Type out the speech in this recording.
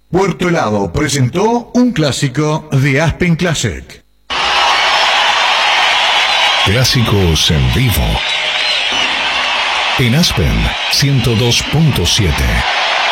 Puerto Helado presentó un clásico de Aspen Classic. Clásicos en vivo. En Aspen 102.7.